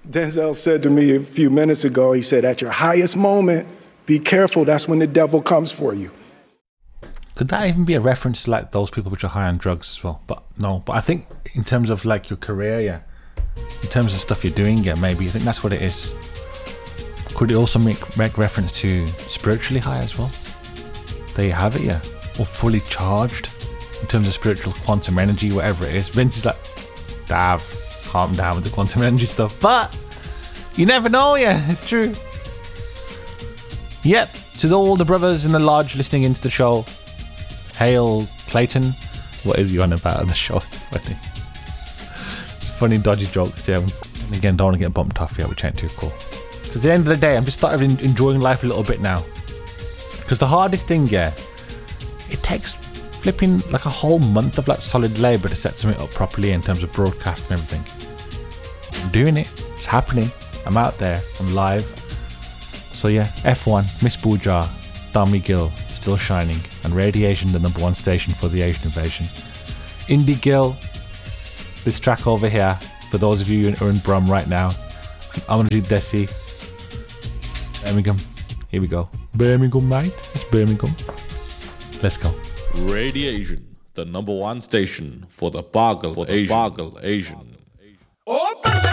Denzel said to me a few minutes ago, he said, at your highest moment, be careful, that's when the devil comes for you. Could that even be a reference to like those people which are high on drugs as well? But no, but I think in terms of like your career, yeah, in terms of stuff you're doing, yeah, maybe I think that's what it is. Could it also make reference to spiritually high as well? There you have it, yeah. Or fully charged in terms of spiritual quantum energy, whatever it is. Vince is like, Dav, calm down with the quantum energy stuff. But you never know, yeah, it's true. Yep, to all the brothers in the lodge listening into the show, hail Clayton. What is he on about at the show? It's funny. Funny, dodgy jokes, yeah. And again, don't want to get bumped off yet, which ain't too cool. Because at the end of the day, I'm just starting enjoying life a little bit now. Because the hardest thing, yeah, it takes flipping like a whole month of like solid labour to set something up properly in terms of broadcast and everything. I'm doing it. It's happening. I'm out there. I'm live. So yeah, F1, Miss Bujar, Don Gill, still shining, and Radiation, the #1 station for the Asian invasion. Indie Gill, this track over here, for those of you who are in Brum right now, I'm going to do Desi. Birmingham. Here we go. Birmingham, mate. It's Birmingham. Let's go. Radiation, the #1 station for the Bargle Asian.